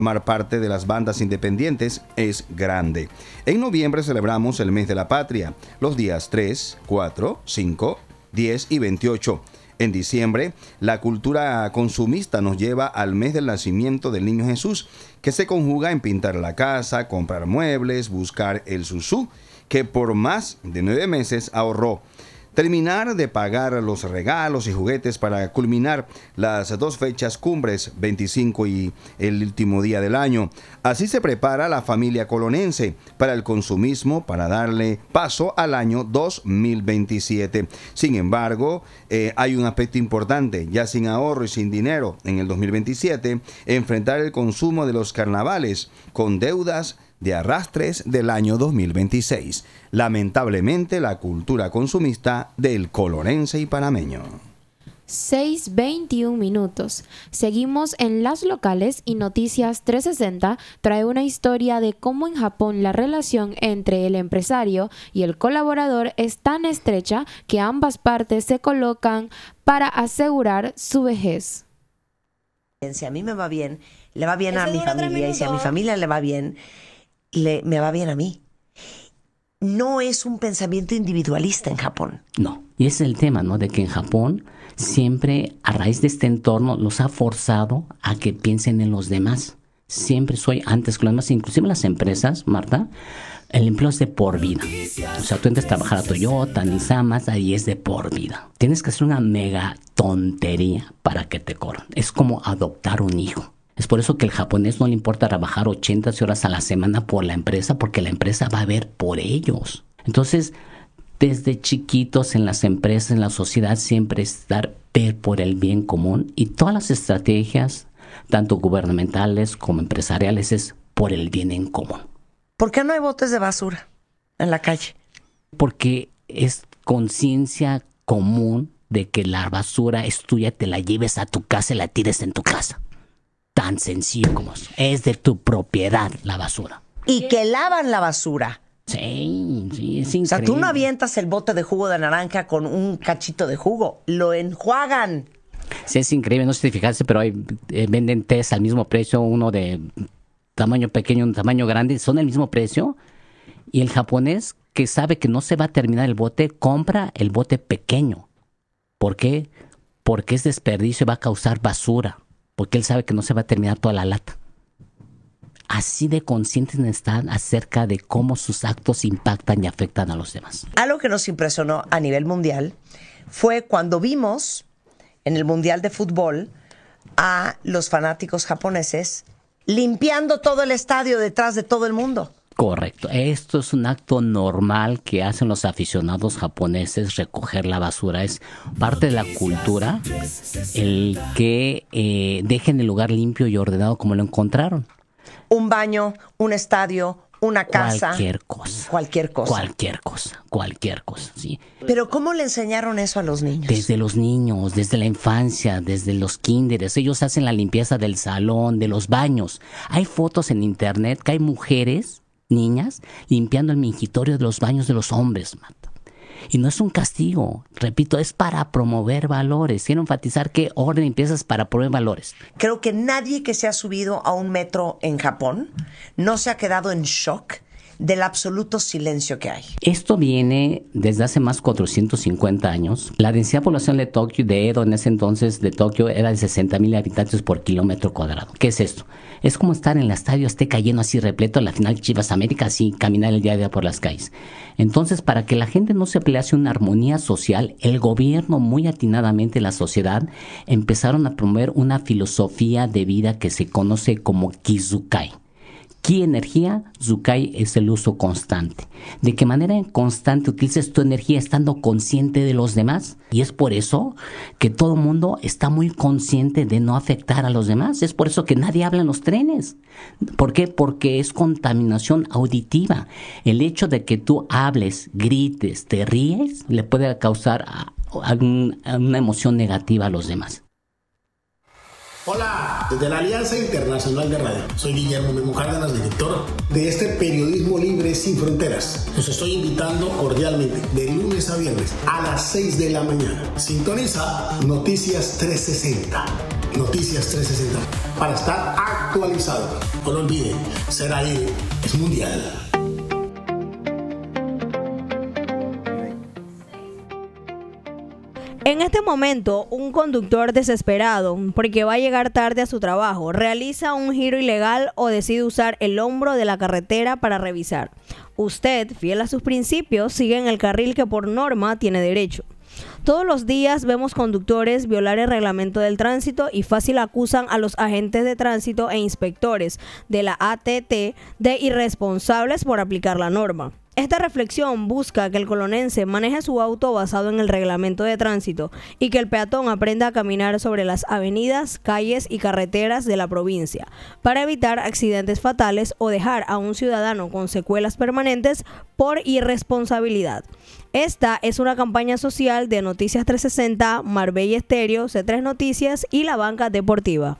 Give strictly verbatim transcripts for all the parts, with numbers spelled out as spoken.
Formar parte de las bandas independientes es grande. En noviembre celebramos el mes de la patria, los días tres, cuatro, cinco, diez y veintiocho. En diciembre, la cultura consumista nos lleva al mes del nacimiento del niño Jesús, que se conjuga en pintar la casa, comprar muebles, buscar el susú, que por más de nueve meses ahorró. Terminar de pagar los regalos y juguetes para culminar las dos fechas cumbres, veinticinco y el último día del año. Así se prepara la familia colonense para el consumismo, para darle paso al año dos mil veintisiete. Sin embargo, eh, hay un aspecto importante, ya sin ahorro y sin dinero en el dos mil veintisiete, enfrentar el consumo de los carnavales con deudas de arrastres del año dos mil veintiséis. Lamentablemente, la cultura consumista del colonense y panameño. seis veintiún minutos. Seguimos en las locales y Noticias trescientos sesenta trae una historia de cómo en Japón la relación entre el empresario y el colaborador es tan estrecha que ambas partes se colocan para asegurar su vejez. Si a mí me va bien, le va bien a mi familia, y si a mi familia le va bien, Le, me va bien a mí. No es un pensamiento individualista en Japón. No, y ese es el tema, ¿no? De que en Japón siempre a raíz de este entorno los ha forzado a que piensen en los demás. Siempre soy antes que los demás, inclusive las empresas, Marta, el empleo es de por vida. O sea, tú entras a trabajar a Toyota, Nissan, Mazda, y es de por vida. Tienes que hacer una mega tontería para que te corran. Es como adoptar un hijo. Es por eso que el japonés no le importa trabajar ochenta horas a la semana por la empresa, porque la empresa va a ver por ellos. Entonces, desde chiquitos en las empresas, en la sociedad, siempre estar ver por el bien común, y todas las estrategias, tanto gubernamentales como empresariales, es por el bien en común. ¿Por qué no hay botes de basura en la calle? Porque es conciencia común de que la basura es tuya, te la lleves a tu casa y la tires en tu casa. Tan sencillo como eso. Es de tu propiedad la basura. Y que lavan la basura. Sí, sí, es increíble. O sea, tú no avientas el bote de jugo de naranja con un cachito de jugo. Lo enjuagan. Sí, es increíble. No sé si fijarse, pero hay, eh, venden tés al mismo precio. Uno de tamaño pequeño, un tamaño grande. Son el mismo precio. Y el japonés, que sabe que no se va a terminar el bote, compra el bote pequeño. ¿Por qué? Porque es desperdicio y va a causar basura. Porque él sabe que no se va a terminar toda la lata. Así de conscientes están acerca de cómo sus actos impactan y afectan a los demás. Algo que nos impresionó a nivel mundial fue cuando vimos en el Mundial de Fútbol a los fanáticos japoneses limpiando todo el estadio detrás de todo el mundo. Correcto. Esto es un acto normal que hacen los aficionados japoneses, recoger la basura. Es parte de la cultura el que eh, dejen el lugar limpio y ordenado como lo encontraron. Un baño, un estadio, una casa. Cualquier cosa. Cualquier cosa. Cualquier cosa. Cualquier cosa, sí. Pero ¿cómo le enseñaron eso a los niños? Desde los niños, desde la infancia, desde los kinderes. Ellos hacen la limpieza del salón, de los baños. Hay fotos en internet que hay mujeres, niñas, limpiando el mingitorio de los baños de los hombres, Marta. Y no es un castigo, repito, es para promover valores. Quiero enfatizar que orden y limpieza es para promover valores. Creo que nadie que se ha subido a un metro en Japón no se ha quedado en shock del absoluto silencio que hay. Esto viene desde hace más de cuatrocientos cincuenta años. La densidad poblacional de Tokio, de Edo en ese entonces, de Tokio, era de sesenta mil habitantes por kilómetro cuadrado. ¿Qué es esto? Es como estar en el estadio Azteca lleno así repleto, a la final Chivas América, así caminar el día a día por las calles. Entonces, para que la gente no se pelease una armonía social, el gobierno, muy atinadamente la sociedad, empezaron a promover una filosofía de vida que se conoce como Kizukai. Ki, energía, Zukai es el uso constante. ¿De qué manera en constante utilices tu energía estando consciente de los demás? Y es por eso que todo el mundo está muy consciente de no afectar a los demás. Es por eso que nadie habla en los trenes. ¿Por qué? Porque es contaminación auditiva. El hecho de que tú hables, grites, te ríes, le puede causar algún, una emoción negativa a los demás. Hola, desde la Alianza Internacional de Radio. Soy Guillermo Memo Cárdenas, director de este periodismo libre sin fronteras. Los estoy invitando cordialmente de lunes a viernes a las seis de la mañana. Sintoniza Noticias trescientos sesenta. Noticias trescientos sesenta para estar activos actualizado. No lo olviden, Ser Aire es mundial. En este momento, un conductor desesperado, porque va a llegar tarde a su trabajo, realiza un giro ilegal o decide usar el hombro de la carretera para revisar. Usted, fiel a sus principios, sigue en el carril que por norma tiene derecho. Todos los días vemos conductores violar el reglamento del tránsito y fácil acusan a los agentes de tránsito e inspectores de la A T T de irresponsables por aplicar la norma. Esta reflexión busca que el colonense maneje su auto basado en el reglamento de tránsito y que el peatón aprenda a caminar sobre las avenidas, calles y carreteras de la provincia para evitar accidentes fatales o dejar a un ciudadano con secuelas permanentes por irresponsabilidad. Esta es una campaña social de Noticias trescientos sesenta, Marbella Estéreo, C tres Noticias y La Banca Deportiva.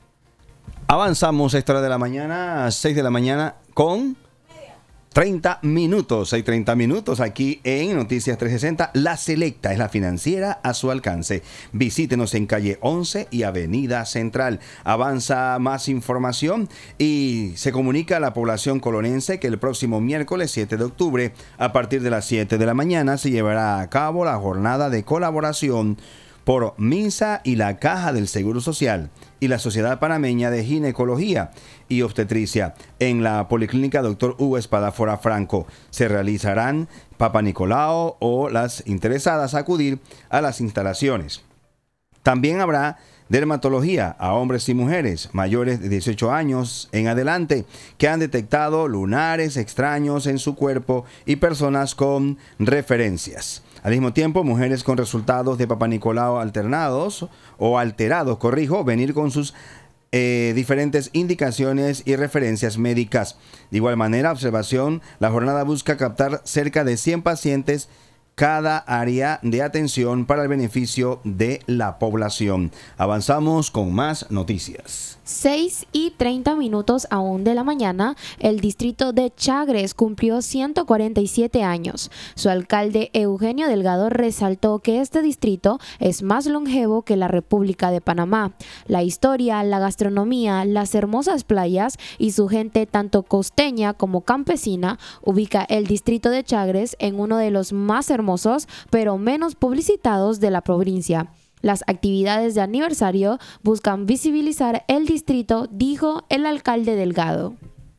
Avanzamos a esta hora de la mañana, seis de la mañana con treinta minutos, hay treinta minutos aquí en Noticias trescientos sesenta. La Selecta es la financiera a su alcance. Visítenos en calle once y avenida Central. Avanza más información y se comunica a la población colonense que el próximo miércoles siete de octubre, a partir de las siete de la mañana, se llevará a cabo la jornada de colaboración por MINSA y la Caja del Seguro Social y la Sociedad Panameña de Ginecología y Obstetricia en la Policlínica Doctor Hugo Espadafora Franco. Se realizarán Papa Nicolau o las interesadas a acudir a las instalaciones. También habrá dermatología a hombres y mujeres mayores de dieciocho años en adelante que han detectado lunares extraños en su cuerpo y personas con referencias. Al mismo tiempo, mujeres con resultados de Papa Nicolau alternados o alterados, corrijo, venir con sus eh, diferentes indicaciones y referencias médicas. De igual manera, observación, la jornada busca captar cerca de cien pacientes cada área de atención para el beneficio de la población. Avanzamos con más noticias. seis y treinta minutos aún de la mañana, el distrito de Chagres cumplió ciento cuarenta y siete años. Su alcalde Eugenio Delgado resaltó que este distrito es más longevo que la República de Panamá. La historia, la gastronomía, las hermosas playas y su gente tanto costeña como campesina ubica el distrito de Chagres en uno de los más hermosos pero menos publicitados de la provincia. Las actividades de aniversario buscan visibilizar el distrito, dijo el alcalde Delgado.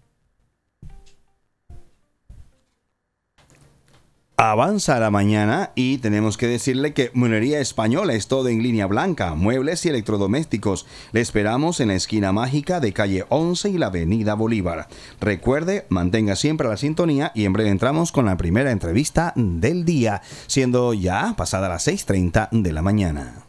Avanza la mañana y tenemos que decirle que Mueblería Española es todo en línea blanca, muebles y electrodomésticos. Le esperamos en la esquina mágica de calle once y la avenida Bolívar. Recuerde, mantenga siempre la sintonía y en breve entramos con la primera entrevista del día, siendo ya pasada las seis treinta de la mañana.